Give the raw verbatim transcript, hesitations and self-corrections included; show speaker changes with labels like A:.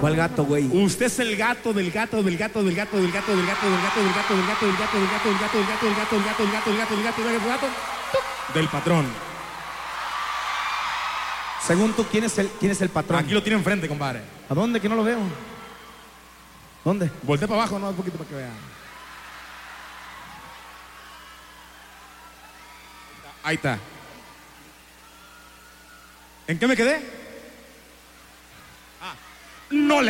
A: ¿Cuál gato, güey?
B: Usted es el gato del gato del gato del gato del gato del gato del gato del gato del gato del gato del gato del gato del gato del gato del gato del gato del gato del gato del gato del patrón.
A: Según tú, ¿quién es el, quién es el patrón?
B: Aquí lo tiene enfrente, compadre.
A: ¿A dónde? Que no lo veo. ¿Dónde?
B: Voltea para abajo, no, un poquito para que vean. Ahí está. ¿En qué me quedé? Ah, no le